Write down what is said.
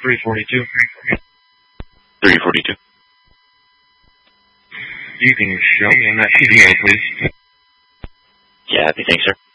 342. 342. You can show me in that PDA, please. Yeah, happy, thanks, sir.